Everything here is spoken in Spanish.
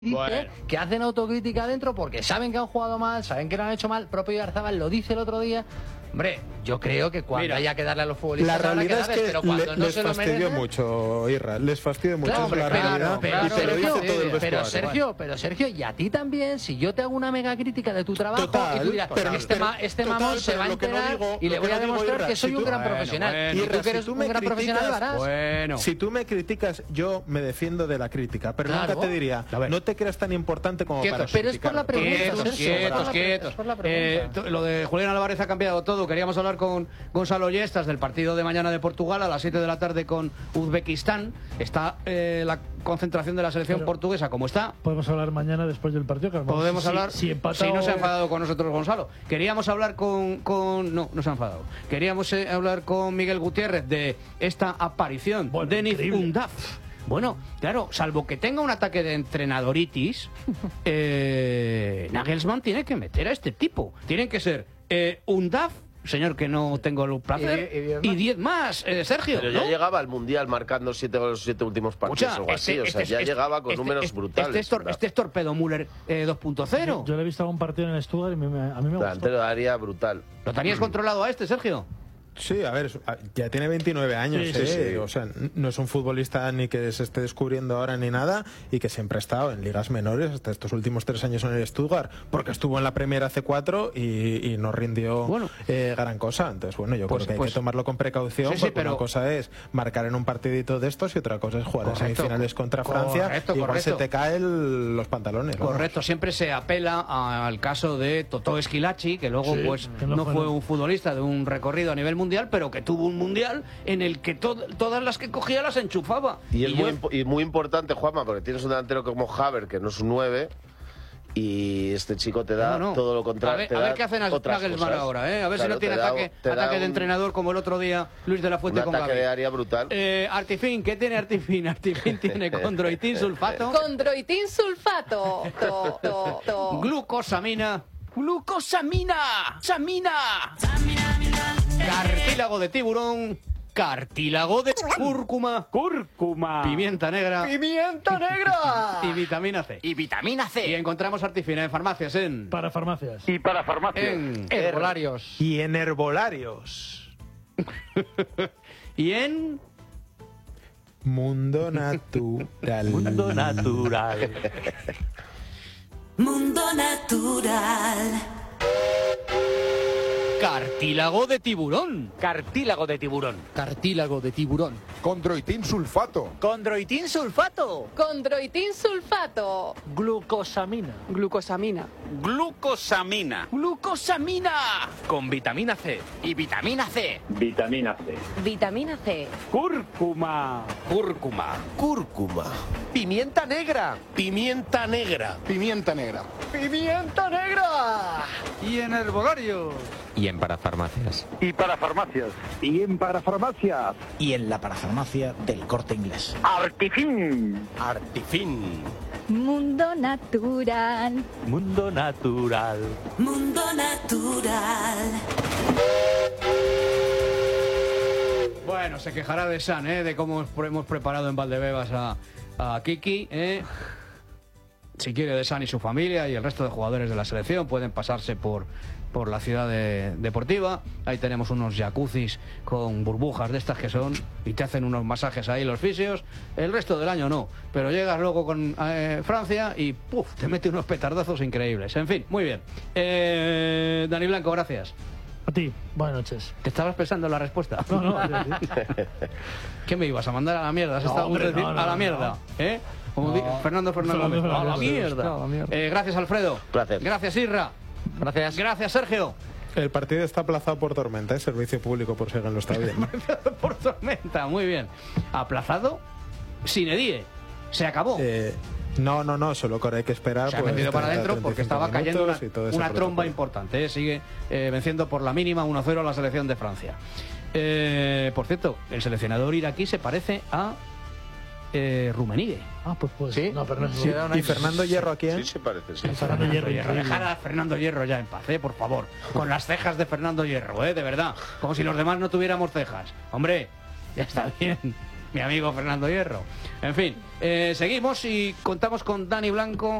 dice bueno, que hacen autocrítica dentro porque saben que han jugado mal, saben que lo han hecho mal. Propio Oyarzabal lo dice el otro día. Hombre, yo creo que cuando haya que darle a los futbolistas, la realidad es que pero cuando no les se lo fastidió merecen, mucho, Irra, les fastidió mucho, claro, es la pero, realidad, pero, y te lo dice todo el vestuario. pero Sergio, y a ti también, si yo te hago una mega crítica de tu trabajo, Total, y tú dirás, pero este mamón se va a enterar y le voy a demostrar que soy un gran profesional. Y tú que eres un gran profesional lo harás. Bueno. Si tú me criticas, yo me defiendo de la crítica, pero nunca te diría, no te creas tan importante como para pero es por la pregunta. Quietos. Lo de Julián Álvarez ha cambiado todo. Queríamos hablar con Gonzalo Yestas del partido de mañana de Portugal a las 7 de la tarde con Uzbekistán. Está la concentración de la selección portuguesa como está. Podemos hablar mañana después del partido. Que podemos hablar. Si no se ha enfadado con nosotros Gonzalo. Queríamos hablar no se ha enfadado. Queríamos hablar con Miguel Gutiérrez de esta aparición. Denis Undav. Bueno, claro, salvo que tenga un ataque de entrenadoritis, Nagelsmann tiene que meter a este tipo. Tienen que ser Undav, señor que no tengo el placer, y 10 más, Sergio. Pero ya llegaba al Mundial marcando 7 de los 7 últimos partidos, algo así. O sea, ya llegaba con números brutales. Este es Torpedo Müller 2.0. Yo le he visto algún partido en el Stuttgart y a mí me gustó. Delantero de área brutal. ¿Lo tenías controlado a este, Sergio? Sí, a ver, ya tiene 29 años, sí. O sea, no es un futbolista ni que se esté descubriendo ahora ni nada, y que siempre ha estado en ligas menores hasta estos últimos 3 años en el Stuttgart, porque estuvo en la Premier hace 4 y no rindió gran cosa. Entonces, bueno, yo creo que hay que tomarlo con precaución, porque una cosa es marcar en un partidito de estos y otra cosa es jugar en semifinales contra Francia, y igual se te caen los pantalones. Correcto, siempre se apela al caso de Totò Schillaci, que luego no fue un futbolista de un recorrido a nivel mundial, pero que tuvo un mundial en el que todas las que cogía las enchufaba. Y muy importante, Juanma, porque tienes un delantero como Havertz, que no es un 9, y este chico te da todo lo contrario. A ver qué hacen Nagelsmann ahora, a ver si no tiene ataque de entrenador como el otro día Luis de la Fuente con Gavi. Un ataque de área brutal. Artifin, ¿qué tiene Artifin? Artifin tiene condroitin sulfato. Condroitin sulfato. Glucosamina. Cartílago de tiburón. Cartílago de cúrcuma. Pimienta negra. Y vitamina C. Y encontramos Artifina en farmacias, Para farmacias. En herbolarios. Y en herbolarios. Y en... Mundo Natural. Mundo Natural. Mundo Natural. Cartílago de tiburón. Cartílago de tiburón. Cartílago de tiburón. Condroitin sulfato. Condroitin sulfato. Condroitin sulfato. Glucosamina. Glucosamina. Glucosamina. Glucosamina. Con vitamina C. Y vitamina C. Vitamina C. Vitamina C. Cúrcuma. Cúrcuma. Pimienta negra. Pimienta negra. Pimienta negra. Y en herbolarios. Y en parafarmacias. Y para farmacias. Y en parafarmacias. Y en la parafarmacia del Corte Inglés. Artifin. Mundo Natural. Mundo Natural. Mundo Natural. Bueno, se quejará de San, de cómo hemos preparado en Valdebebas a Kiki, Si quiere, de San y su familia y el resto de jugadores de la selección pueden pasarse por la ciudad deportiva. Ahí tenemos unos jacuzzis con burbujas de estas que son, y te hacen unos masajes ahí los fisios. El resto del año no, pero llegas luego con Francia y ¡puf!, te mete unos petardazos increíbles. En fin, muy bien. Dani Blanco, gracias. A ti, buenas noches. ¿Te estabas pensando en la respuesta? No. ¿Qué me ibas a mandar a la mierda? ¿Has estado a la mierda? Como Fernando Gómez. A la mierda. Gracias, Alfredo. Gracias, Irra. Gracias, Sergio. El partido está aplazado por tormenta, es servicio público por si alguien lo está viendo. Por tormenta, muy bien. ¿Aplazado? Sine die. Se acabó. No, solo que hay que esperar. Se ha metido para adentro porque estaba cayendo una tromba importante. Sigue venciendo por la mínima 1-0 a la selección de Francia. Por cierto, el seleccionador iraquí se parece a Rummenigge. Pues ¿Sí? No, pero no Sí. ¿Y Fernando Hierro a quién? Sí, se parece, sí. Fernando Hierro. Dejar a Fernando Hierro ya en paz, por favor. Con las cejas de Fernando Hierro, de verdad. Como si los demás no tuviéramos cejas. Hombre, ya está bien. mi amigo Fernando Hierro. En fin, seguimos y contamos con Dani Blanco.